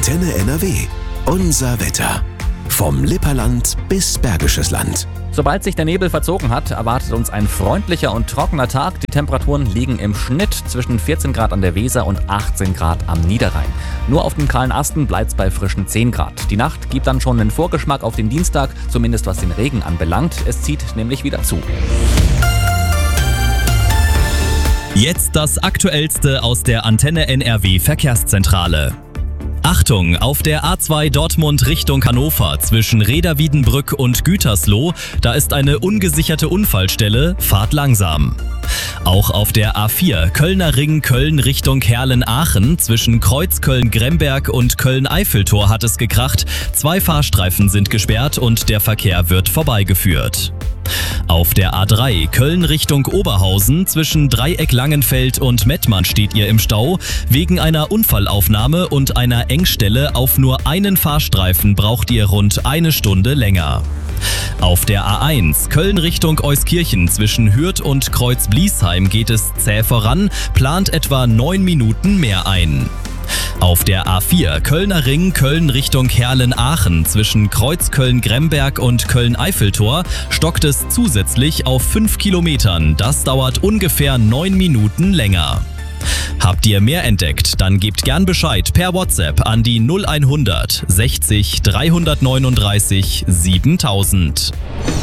Antenne NRW. Unser Wetter. Vom Lipperland bis Bergisches Land. Sobald sich der Nebel verzogen hat, erwartet uns ein freundlicher und trockener Tag. Die Temperaturen liegen im Schnitt zwischen 14 Grad an der Weser und 18 Grad am Niederrhein. Nur auf den kahlen Asten bleibt es bei frischen 10 Grad. Die Nacht gibt dann schon einen Vorgeschmack auf den Dienstag, zumindest was den Regen anbelangt. Es zieht nämlich wieder zu. Jetzt das Aktuellste aus der Antenne NRW Verkehrszentrale. Achtung, auf der A2 Dortmund Richtung Hannover zwischen Reda-Wiedenbrück und Gütersloh, da ist eine ungesicherte Unfallstelle, fahrt langsam. Auch auf der A4 Kölner Ring Köln Richtung Herlen-Aachen zwischen Kreuzköln-Gremberg und Köln-Eiffeltor hat es gekracht. 2 Fahrstreifen sind gesperrt und der Verkehr wird vorbeigeführt. Auf der A3 Köln Richtung Oberhausen zwischen Dreieck Langenfeld und Mettmann steht ihr im Stau. Wegen einer Unfallaufnahme und einer Engstelle auf nur einen Fahrstreifen braucht ihr rund eine Stunde länger. Auf der A1 Köln Richtung Euskirchen zwischen Hürth und Kreuz-Bliesheim geht es zäh voran, plant etwa 9 Minuten mehr ein. Auf der A4 Kölner Ring Köln Richtung Herlen-Aachen zwischen Kreuzköln-Gremberg und Köln-Eiffeltor stockt es zusätzlich auf 5 Kilometern. Das dauert ungefähr 9 Minuten länger. Habt ihr mehr entdeckt, dann gebt gern Bescheid per WhatsApp an die 0100 60 339 7000.